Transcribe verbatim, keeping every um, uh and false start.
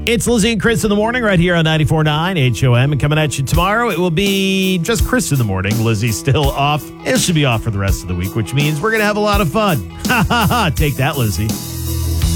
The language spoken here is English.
It's Lizzie and Chris in the morning right here on ninety-four point nine H O M. And coming at you tomorrow, it will be just Chris in the morning. Lizzie's still off. It should be off for the rest of the week, which means we're going to have a lot of fun. Ha ha ha. Take that, Lizzie.